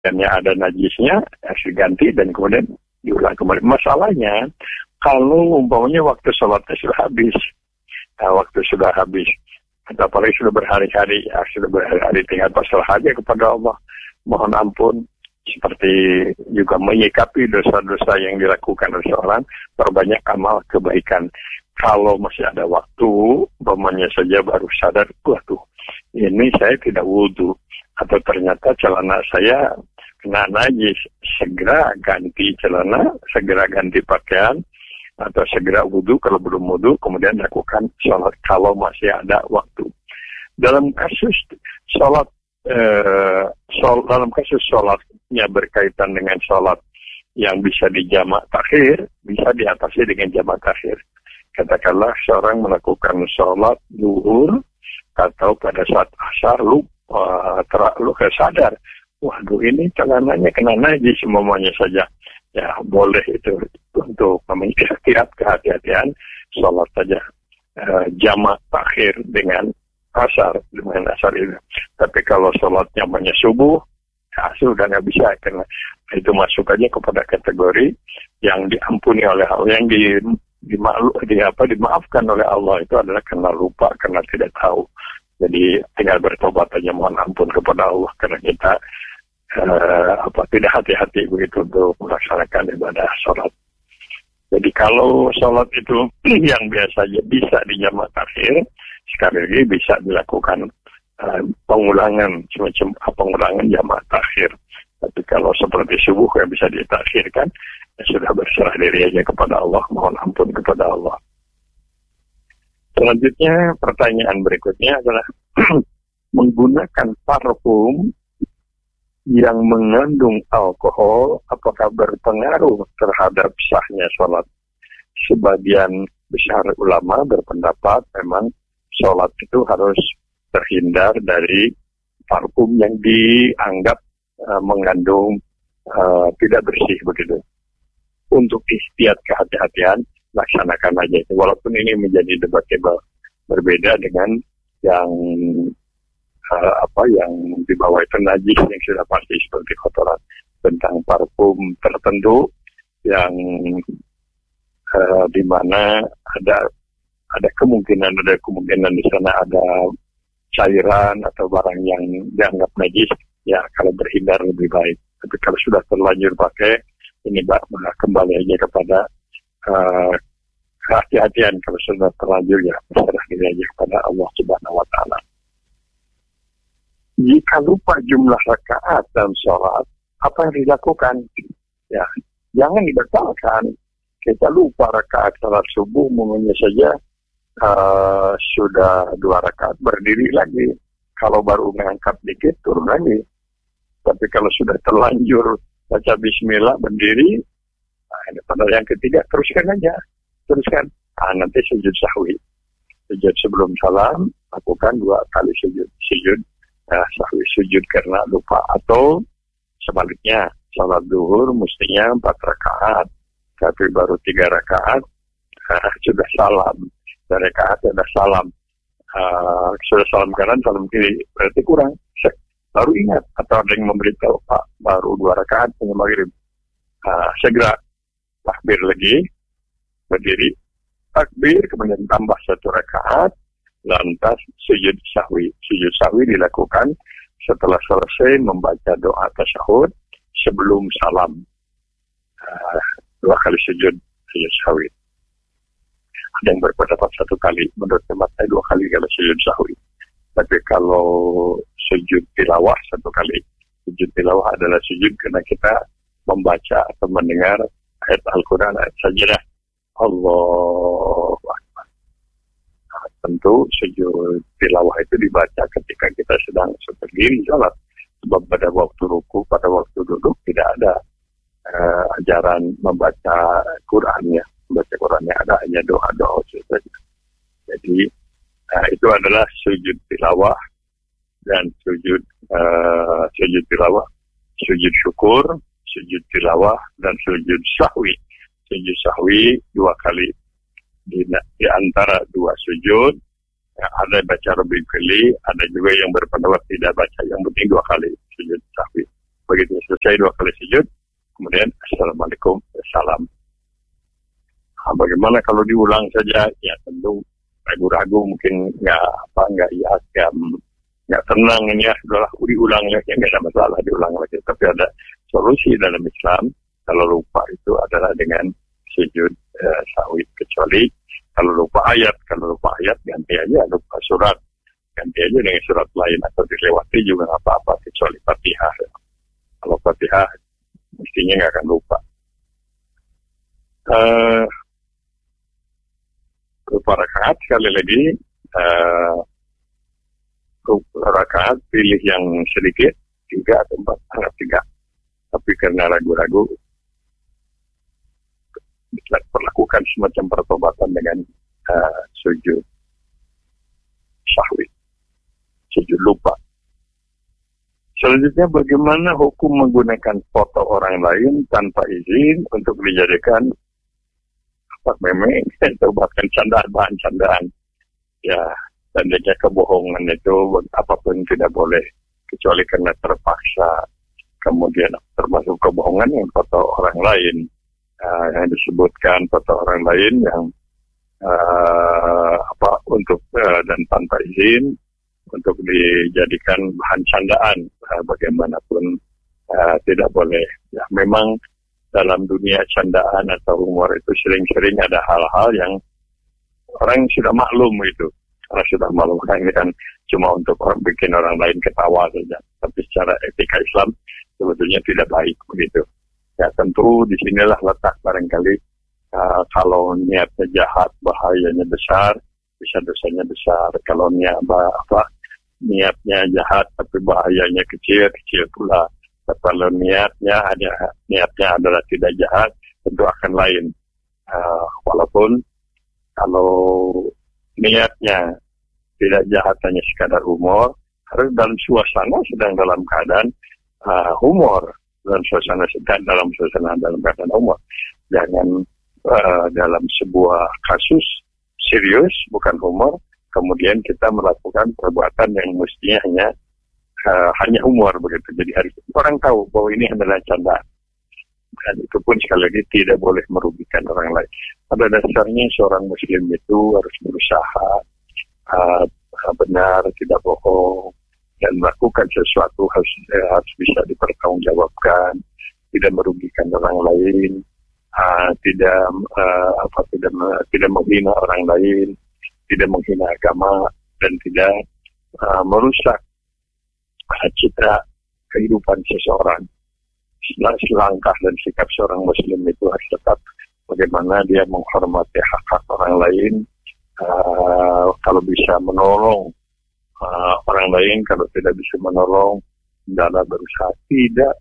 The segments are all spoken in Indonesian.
ada najisnya, harus diganti dan kemudian diulang kembali. Masalahnya, kalau umpamanya waktu sholatnya sudah habis, atau apalagi sudah berhari-hari tinggal pasrah aja kepada Allah, mohon ampun, seperti juga menyikapi dosa-dosa yang dilakukan oleh seorang, perbanyak amal kebaikan. Kalau masih ada waktu, umpamanya saja baru sadar, waduh, ini saya tidak wudhu, atau ternyata celana saya kena najis, segera ganti celana, segera ganti pakaian, atau segera wudhu kalau belum wudhu, kemudian lakukan sholat kalau masih ada waktu. Dalam kasus sholatnya berkaitan dengan sholat yang bisa dijamak takhir, bisa diatasi dengan jamak takhir. Katakanlah seorang melakukan sholat zuhur atau pada saat asar lupa sadar, waduh ini celananya kena najis semuanya saja. Ya boleh itu untuk mengingat kehati-hatian, sholat saja jamak takhir dengan asar itu. Tapi kalau sholatnya banyak subuh, ya sudah nggak bisa, karena itu masuk aja kepada kategori yang diampuni oleh Allah, yang dimaafkan oleh Allah, itu adalah karena lupa, karena tidak tahu. Jadi tinggal bertobat aja, mohon ampun kepada Allah, karena kita tidak hati-hati begitu untuk melaksanakan ibadah sholat. Jadi kalau sholat itu yang biasanya bisa dijamak takhir, sekali lagi bisa dilakukan pengulangan, semacam pengulangan jamak takhir. Tapi kalau seperti subuh yang bisa ditakhirkan, ya sudah berserah diri aja kepada Allah, mohon ampun kepada Allah. Selanjutnya, pertanyaan berikutnya adalah menggunakan parfum yang mengandung alkohol, apakah berpengaruh terhadap sahnya sholat? Sebagian besar ulama berpendapat memang sholat itu harus terhindar dari parfum yang dianggap mengandung tidak bersih begitu. Untuk ikhtiar kehati-hatian, laksanakan aja itu. Walaupun ini menjadi debatable, berbeda dengan yang yang dibawa itu najis, yang sudah pasti seperti kotoran. Tentang parfum tertentu yang di mana ada kemungkinan di sana ada cairan atau barang yang dianggap najis, ya kalau berhindar lebih baik. Tapi kalau sudah terlanjur pakai, ini kembali aja kepada kehati-hatian. Kalau sudah terlanjur, ya berserah diri aja kepada Allah Subhanahu wa Ta'ala. Jika lupa jumlah rakaat dalam sholat, apa yang dilakukan? Ya, jangan dibatalkan. Kita lupa rakaat sholat subuh, mungkin saja sudah 2 rakaat, berdiri lagi. Kalau baru mengangkat dikit, turun lagi. Tapi kalau sudah terlanjur baca bismillah, berdiri, pada yang ketiga, teruskan aja. Nanti sujud sahwi. Sujud sebelum salam, lakukan 2 kali sujud sahwi, sujud karena lupa. Atau sebaliknya, salat zuhur mestinya 4 rakaat, tapi baru 3 rakaat, sudah salam. 2 rakaat sudah salam. Sudah salam kanan, salam kiri, berarti kurang. Baru ingat, atau ada yang memberitahu, Pak, baru 2 rakaat punya maghrib. Segera takbir lagi, berdiri, takbir, kemudian tambah 1 rakaat, lantas sujud sahwi. Sujud sahwi dilakukan setelah selesai membaca doa tasyahud sebelum salam. 2 kali sujud sahwi. Ada yang berpendapat 1 kali, menurut hemat saya 2 kali kalau sujud sahwi. Tapi kalau sujud tilawah 1 kali. Sujud tilawah adalah sujud karena kita membaca atau mendengar ayat Al-Quran, ayat sajadah. Allahu Akbar. Tentu sujud tilawah itu dibaca ketika kita sedang berdiri sholat. Sebab pada waktu ruku, pada waktu duduk tidak ada ajaran membaca Qurannya. Membaca Qurannya ada hanya doa-doa saja. Jadi itu adalah sujud tilawah dan sujud tilawah, sujud syukur, sujud tilawah, dan sujud sahwi. Sujud sahwi 2 kali. Di antara 2 sujud, ada baca lebih kali, ada juga yang berpendapat tidak baca, yang penting 2 kali sujud sahwi. begitu selesai 2 kali sujud, kemudian assalamualaikum, salam. Bagaimana kalau diulang saja? Ya tentu ragu-ragu, mungkin nggak tenang ini ya, udahlah diulang ya, nggak ada masalah diulang lagi. Tapi ada solusi dalam Islam. Kalau lupa itu adalah dengan sujud sahwi, kecuali kalau lupa ayat ganti aja, lupa surat ganti aja dengan surat lain atau dilewati juga nggak apa-apa, kecuali Fatihah. Kalau Fatihah mestinya nggak akan lupa. Lupa rakaat sekali lagi, rakaat pilih yang sedikit, 3 atau 4, anggap 3. Tapi karena ragu-ragu, perlakukan semacam pertobatan dengan sujud sahwi, sujud lupa. Selanjutnya, bagaimana hukum menggunakan foto orang lain tanpa izin untuk dijadikan memang atau bahkan bahan candaan. Ya, tandanya kebohongan itu apapun tidak boleh, kecuali karena terpaksa. Kemudian termasuk kebohongan yang foto orang lain, yang disebutkan foto orang lain yang untuk dan tanpa izin untuk dijadikan bahan candaan, bagaimanapun tidak boleh. Ya, memang dalam dunia candaan atau humor itu sering-sering ada hal-hal yang orang sudah maklum itu. Orang sudah maklum, ini kan cuma untuk bikin orang lain ketawa saja. Tapi secara etika Islam sebetulnya tidak baik begitu. Ya tentu disinilah letak barangkali kalau niatnya jahat, bahayanya besar, bisa dosanya besar. Kalau niatnya jahat tapi bahayanya kecil pula. Kalau niatnya adalah tidak jahat, tentu akan lain. Walaupun kalau niatnya tidak jahat, hanya sekadar humor, harus dalam suasana sedang dalam keadaan humor, dalam keadaan humor. Jangan dalam sebuah kasus serius, bukan humor, kemudian kita melakukan perbuatan yang mestinya hanya humor begitu. Jadi harus orang tahu bahwa ini adalah candaan. Dan itu pun sekali lagi tidak boleh merugikan orang lain. Pada dasarnya seorang muslim itu harus berusaha benar, tidak bohong, dan melakukan sesuatu harus bisa dipertanggungjawabkan, tidak merugikan orang lain, tidak menghina orang lain, tidak menghina agama, dan tidak merusak citra kehidupan seseorang. Selangkah dan sikap seorang muslim itu harus tetap bagaimana dia menghormati hak-hak orang lain, kalau bisa menolong orang lain, kalau tidak bisa menolong dalam berusaha tidak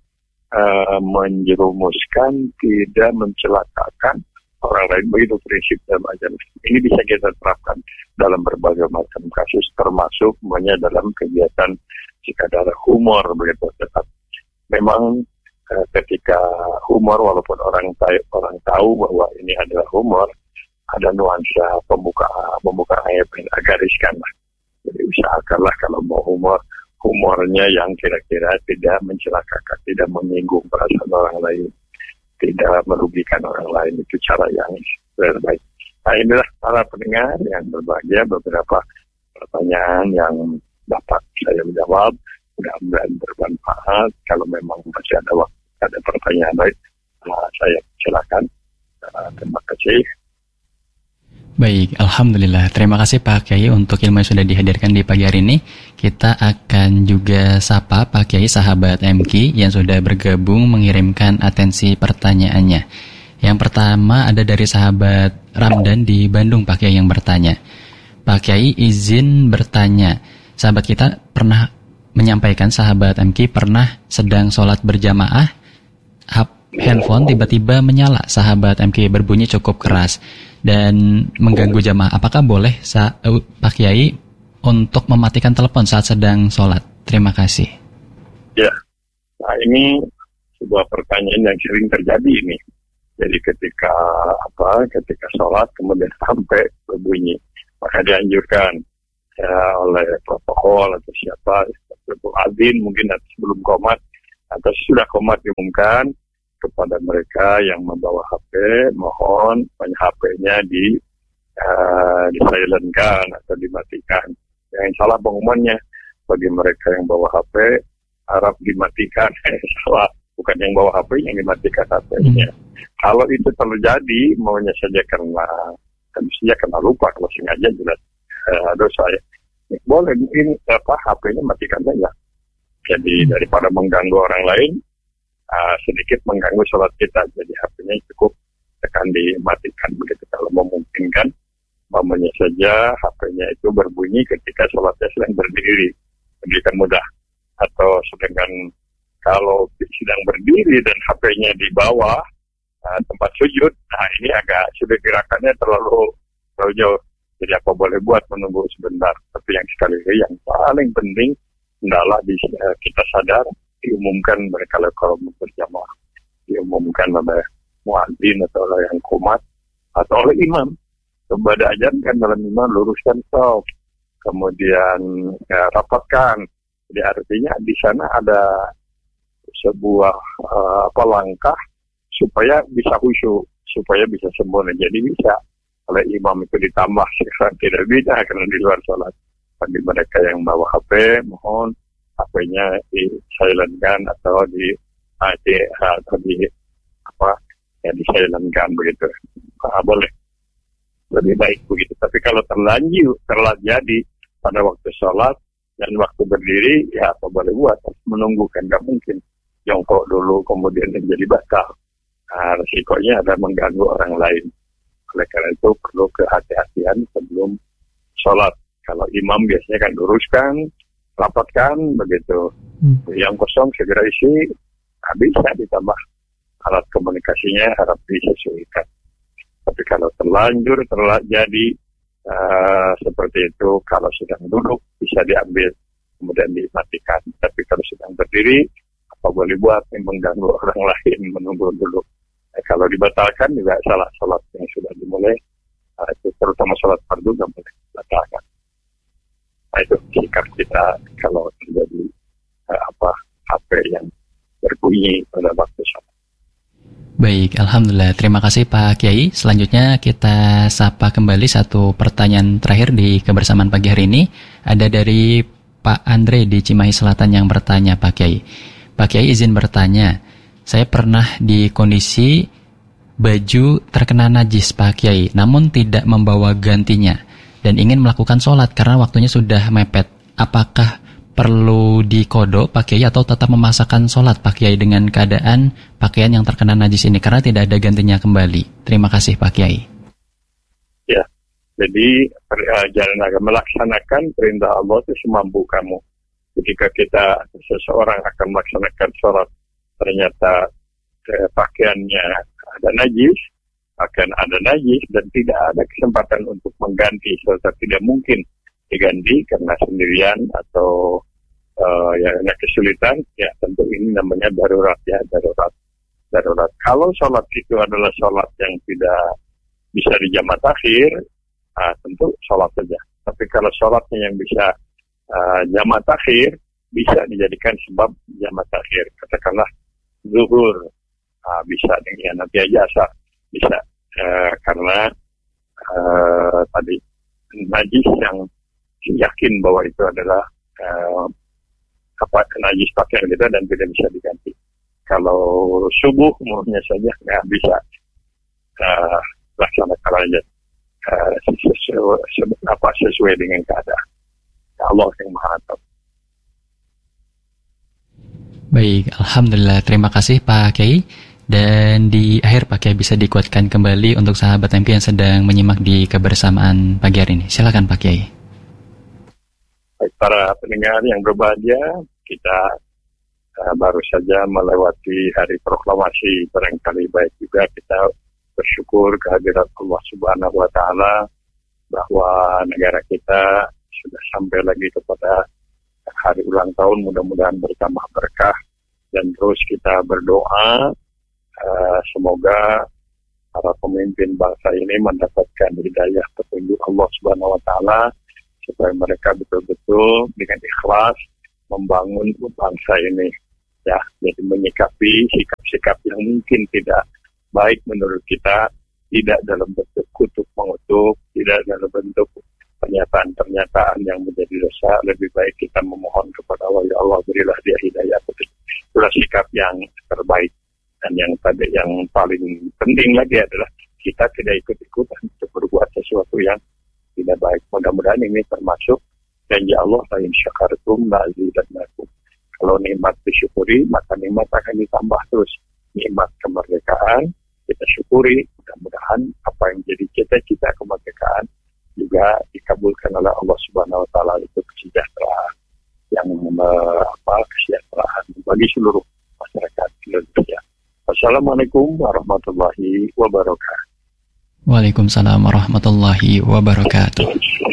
menjerumuskan, tidak mencelakakan orang lain. Begitu prinsip dalam ajaran. Ini bisa kita terapkan dalam berbagai macam kasus, termasuk semuanya dalam kegiatan sekadar humor begitu. Tetap memang ketika humor, walaupun orang tahu bahwa ini adalah humor, ada nuansa pembukaan ayat yang agariskan. Jadi usahakanlah kalau mau humornya yang kira-kira tidak mencelakakan, tidak menyinggung perasaan orang lain, tidak merugikan orang lain. Itu cara yang terbaik. Nah, inilah para pendengar yang berbahagia, beberapa pertanyaan yang dapat saya menjawab. Mudah-mudahan bermanfaat. Kalau memang masih ada pertanyaan lain, saya silakan. Terima kasih. Baik, Alhamdulillah. Terima kasih Pak Kiai untuk ilmu yang sudah dihadirkan di pagi hari ini. Kita akan juga sapa Pak Kiai sahabat MQ yang sudah bergabung mengirimkan atensi pertanyaannya. Yang pertama ada dari sahabat Ramdan di Bandung, Pak Kiai yang bertanya. Pak Kiai izin bertanya. Sahabat kita pernah menyampaikan, sahabat MQ pernah sedang sholat berjamaah, handphone tiba-tiba menyala. Sahabat MQ berbunyi cukup keras dan mengganggu jamaah. Apakah boleh Pak Kiai untuk mematikan telepon saat sedang sholat? Terima kasih. Ya, nah ini sebuah pertanyaan yang sering terjadi ini. Jadi ketika sholat kemudian sampai berbunyi, maka dianjurkan oleh protokol atau siapa, azin mungkin sebelum qomat, atau sudah komat diumumkan kepada mereka yang membawa HP, mohon HP-nya di-silentkan atau dimatikan. Yang salah pengumumannya, bagi mereka yang bawa HP, harap dimatikan. Salah, bukan yang bawa HP, yang dimatikan HP-nya. Kalau itu terjadi, maunya saja karena lupa, kalau sengaja jelas dosa ya. Boleh mungkin HP-nya matikan saja. Jadi daripada mengganggu orang lain, sedikit mengganggu sholat kita. Jadi HP-nya cukup tekan dimatikan begitu kalau memungkinkan. Mamanya saja HP-nya itu berbunyi ketika sholatnya sedang berdiri, lebih mudah. Atau sedangkan kalau sedang berdiri dan HP-nya di bawah tempat sujud, nah ini agak sudah gerakannya terlalu jauh. Jadi apa boleh buat menunggu sebentar. Tapi yang sekali lagi yang paling penting adalah kita sadar diumumkan mereka kalau berjamaah, diumumkan oleh muadzin atau oleh yang qomat atau oleh imam. Coba diajarkan dalam imam, luruskan shaf, kemudian rapatkan. Jadi artinya di sana ada sebuah langkah supaya bisa khusyuk, supaya bisa sempurna. Jadi bisa oleh imam itu ditambah, sekarang tidak bisa karena di luar sholat. Bagi mereka yang bawa HP, mohon HP-nya di-silentkan atau di-silentkan begitu. Boleh. Lebih baik begitu. Tapi kalau terjadi pada waktu sholat dan waktu berdiri, ya apa boleh buat, menunggu kan nggak mungkin jongkok dulu kemudian menjadi batal. Resikonya ada mengganggu orang lain. Oleh karena itu perlu kehati-hatian sebelum sholat. Kalau imam biasanya kan luruskan, rapatkan begitu. Yang kosong segera isi, bisa ditambah alat komunikasinya, harap disesuaikan. Tapi kalau terjadi seperti itu, kalau sedang duduk bisa diambil kemudian dimatikan. Tapi kalau sedang berdiri, apa boleh buat, yang mengganggu orang lain menunggu dulu. Kalau dibatalkan juga salah sholat yang sudah dimulai, itu terutama sholat fardu nggak boleh dibatalkan. Nah itu sikap kita kalau terjadi HP yang berbunyi pada waktu sholat. Baik, Alhamdulillah. Terima kasih Pak Kiai. Selanjutnya kita sapa kembali satu pertanyaan terakhir di kebersamaan pagi hari ini. Ada dari Pak Andre di Cimahi Selatan yang bertanya, Pak Kiai. Pak Kiai izin bertanya, saya pernah di kondisi baju terkena najis Pak Kiai, namun tidak membawa gantinya dan ingin melakukan sholat karena waktunya sudah mepet. Apakah perlu dikodok Pak Kiai atau tetap memaksakan sholat Pak Kiai dengan keadaan pakaian yang terkena najis ini karena tidak ada gantinya kembali? Terima kasih Pak Kiai. Ya, jadi jangan melaksanakan perintah Allah itu semampu kamu. Ketika seseorang akan melaksanakan sholat, ternyata pakaiannya ada najis, dan tidak ada kesempatan untuk mengganti, serta tidak mungkin diganti karena sendirian atau karena kesulitan, ya tentu ini namanya darurat ya, darurat. Kalau sholat itu adalah sholat yang tidak bisa dijamak takhir, tentu sholat saja. Tapi kalau sholatnya yang bisa jamak takhir, bisa dijadikan sebab jamak takhir. Katakanlah zuhur, bisa dengan nanti aja asar, bisa karena tadi najis yang yakin bahwa itu adalah najis pakaian kita dan tidak bisa diganti. Kalau subuh umumnya saja nggak bisa laksanakan aja sesuai dengan keadaan. Allah yang Maha Tahu. Baik, Alhamdulillah. Terima kasih Pak Kiai. Dan di akhir Pak Kiai bisa dikuatkan kembali untuk sahabat MK yang sedang menyimak di kebersamaan pagi hari ini. Silakan Pak Kiai. Baik, para pendengar yang berbahagia, kita baru saja melewati hari proklamasi. Barangkali baik juga kita bersyukur kehadirat Allah Subhanahu wa Ta'ala bahwa negara kita sudah sampai lagi kepada hari ulang tahun. Mudah-mudahan bertambah berkah dan terus kita berdoa semoga para pemimpin bangsa ini mendapatkan hidayah petunjuk Allah Subhanahu wa Ta'ala supaya mereka betul-betul dengan ikhlas membangun bangsa ini. Ya, jadi menyikapi sikap-sikap yang mungkin tidak baik menurut kita, tidak dalam bentuk kutuk mengutuk, tidak dalam bentuk pernyataan-pernyataan yang menjadi dosa. Lebih baik kita memohon kepada Allah, ya Allah berilah dia hidayah. Itulah sikap yang terbaik. Dan yang paling penting lagi adalah kita tidak ikut-ikutan untuk berbuat sesuatu yang tidak baik. Mudah-mudahan ini termasuk janji Allah, la in syakartum la azidannakum. Kalau nikmat disyukuri, maka nikmat akan ditambah terus. Nikmat kemerdekaan kita syukuri. Mudah-mudahan apa yang jadi cita-cita kemerdekaan juga dikabulkan oleh Allah Subhanahu Wa Taala, itu kesejahteraan yang kesejahteraan bagi seluruh masyarakat Indonesia. Assalamualaikum warahmatullahi wabarakatuh. Waalaikumsalam warahmatullahi wabarakatuh.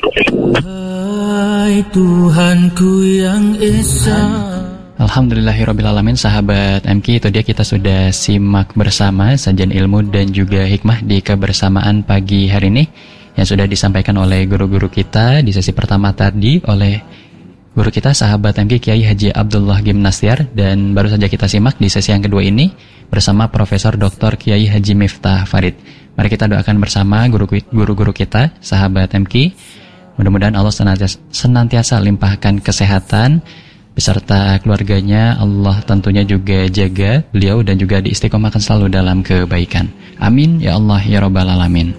Hai Tuhanku yang Esa. Alhamdulillahirrabbilalamin, sahabat MK, itu dia kita sudah simak bersama sajian ilmu dan juga hikmah di kebersamaan pagi hari ini yang sudah disampaikan oleh guru-guru kita di sesi pertama tadi oleh guru kita sahabat MK Kiai Haji Abdullah Gimnastiar, dan baru saja kita simak di sesi yang kedua ini bersama Profesor Dr. Kiai Haji Miftah Farid. Mari kita doakan bersama guru-guru kita sahabat MK. Mudah-mudahan Allah senantiasa limpahkan kesehatan beserta keluarganya. Allah tentunya juga jaga beliau dan juga diistiqomahkan selalu dalam kebaikan. Amin ya Allah ya Rabbal Alamin.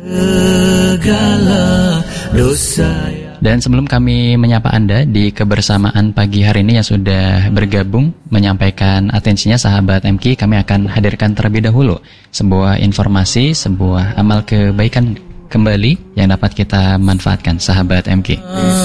Dan sebelum kami menyapa Anda di kebersamaan pagi hari ini yang sudah bergabung menyampaikan atensinya sahabat MK, kami akan hadirkan terlebih dahulu sebuah informasi, sebuah amal kebaikan kembali yang dapat kita manfaatkan sahabat MK.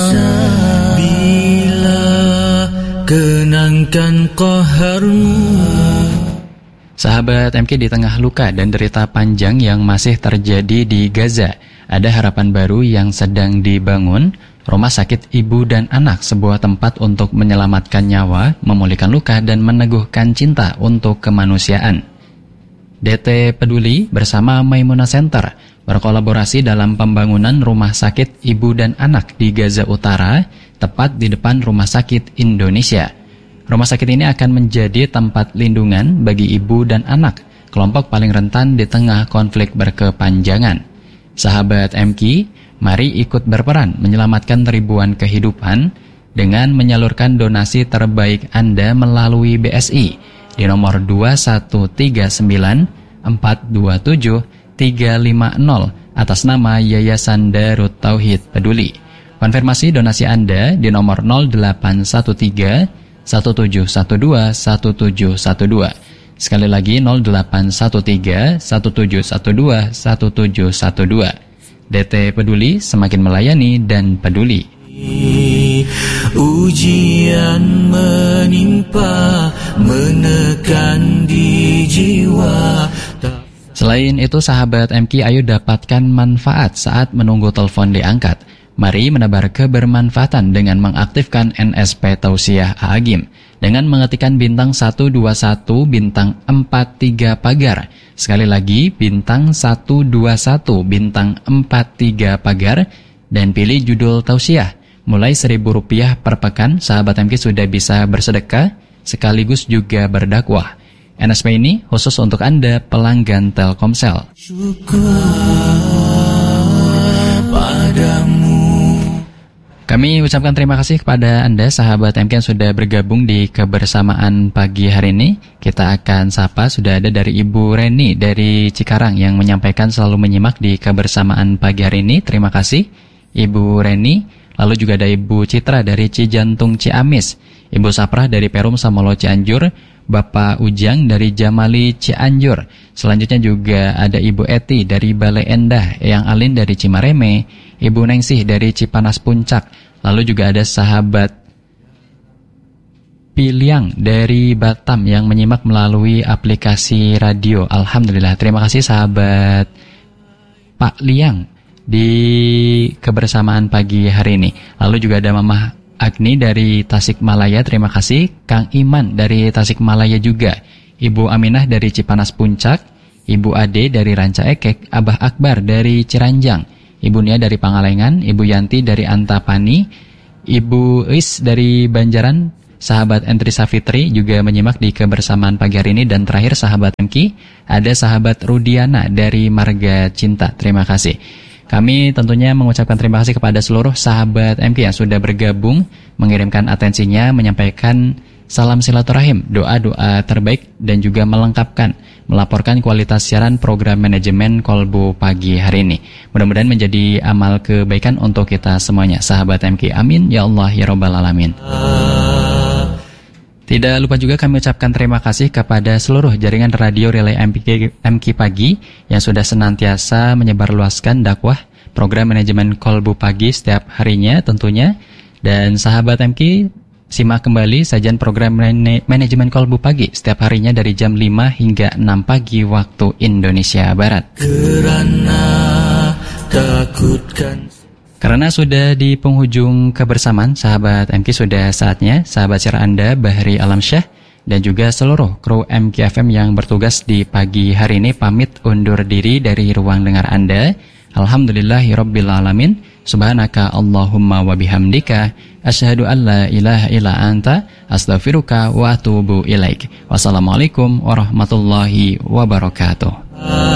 Kenangkan qaharmu. Sahabat MK, di tengah luka dan derita panjang yang masih terjadi di Gaza, ada harapan baru yang sedang dibangun, Rumah Sakit Ibu dan Anak, sebuah tempat untuk menyelamatkan nyawa, memulihkan luka, dan meneguhkan cinta untuk kemanusiaan. DT Peduli bersama Maimuna Center berkolaborasi dalam pembangunan Rumah Sakit Ibu dan Anak di Gaza Utara, tepat di depan Rumah Sakit Indonesia. Rumah sakit ini akan menjadi tempat lindungan bagi ibu dan anak, kelompok paling rentan di tengah konflik berkepanjangan. Sahabat MK, mari ikut berperan menyelamatkan ribuan kehidupan dengan menyalurkan donasi terbaik Anda melalui BSI di nomor 2139 427 350 atas nama Yayasan Darut Tauhid Peduli. Konfirmasi donasi Anda di nomor 0813 1712 1712. Sekali lagi 0813 1712 1712. DT Peduli, semakin melayani dan peduli. Ujian menimpa, menekan di jiwa. Selain itu sahabat MK, ayo dapatkan manfaat saat menunggu telepon diangkat. Mari menebar kebermanfaatan dengan mengaktifkan NSP Tausiah Agim dengan mengetikkan bintang 121 bintang 43 pagar. Sekali lagi bintang 121 bintang 43 pagar dan pilih judul tausiah. Mulai Rp1.000 per pekan, sahabat MK sudah bisa bersedekah sekaligus juga berdakwah. NSP ini khusus untuk Anda pelanggan Telkomsel. Kami ucapkan terima kasih kepada Anda sahabat MK yang sudah bergabung di kebersamaan pagi hari ini. Kita akan sapa, sudah ada dari Ibu Reni dari Cikarang yang menyampaikan selalu menyimak di kebersamaan pagi hari ini. Terima kasih Ibu Reni. Lalu juga ada Ibu Citra dari Cijantung Ciamis, Ibu Saprah dari Perum Samolo Cianjur, Bapak Ujang dari Jamali Cianjur. Selanjutnya juga ada Ibu Eti dari Balai Endah, Eyang Alin dari Cimareme, Ibu Nengsih dari Cipanas Puncak. Lalu juga ada sahabat Piliang dari Batam yang menyimak melalui aplikasi radio. Alhamdulillah, terima kasih sahabat Pak Liang di kebersamaan pagi hari ini. Lalu juga ada Mama Agni dari Tasikmalaya, terima kasih. Kang Iman dari Tasikmalaya juga. Ibu Aminah dari Cipanas Puncak, Ibu Ade dari Ranca Ekek, Abah Akbar dari Ciranjang, Ibu Nia dari Pangalengan, Ibu Yanti dari Antapani, Ibu Is dari Banjaran sahabat Entri Safitri juga menyimak di kebersamaan pagi hari ini. Dan terakhir sahabat MK, ada sahabat Rudiana dari Marga Cinta. Terima kasih. Kami tentunya mengucapkan terima kasih kepada seluruh sahabat MK yang sudah bergabung, mengirimkan atensinya, menyampaikan salam silaturahim, doa-doa terbaik, dan juga melaporkan kualitas siaran program manajemen Kolbu pagi hari ini. Mudah-mudahan menjadi amal kebaikan untuk kita semuanya, sahabat MK. Amin ya Allah ya Rabbal Alamin. Tidak lupa juga kami ucapkan terima kasih kepada seluruh jaringan radio relay MK Pagi yang sudah senantiasa menyebarluaskan dakwah program manajemen Kolbu pagi setiap harinya tentunya. Dan sahabat MK, simak kembali sajian program manajemen Kolbu pagi setiap harinya dari jam 5 hingga 6 pagi waktu Indonesia Barat. Karena sudah di penghujung kebersamaan, sahabat MK, sudah saatnya sahabat siar Anda Bahri Alamsyah dan juga seluruh kru MK FM yang bertugas di pagi hari ini pamit undur diri dari ruang dengar Anda. Alhamdulillahirabbil alamin. Subhanaka Allahumma wa bihamdika asyhadu an la ilaha illa anta astaghfiruka wa atubu ilaik. Wassalamualaikum warahmatullahi wabarakatuh.